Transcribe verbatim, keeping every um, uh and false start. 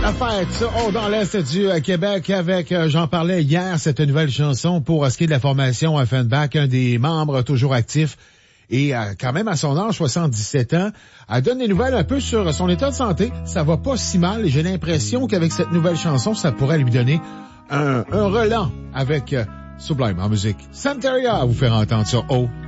la fête, oh, dans l'Est du euh, Québec avec, euh, j'en parlais hier, cette nouvelle chanson pour euh, ce qui est de la formation Offenbach, un des membres toujours actifs et euh, quand même à son âge, soixante-dix-sept ans, elle donne des nouvelles un peu sur son état de santé. Ça va pas si mal et j'ai l'impression qu'avec cette nouvelle chanson, ça pourrait lui donner un, un relan avec euh, Sublime en musique. Santeria à vous faire entendre sur O.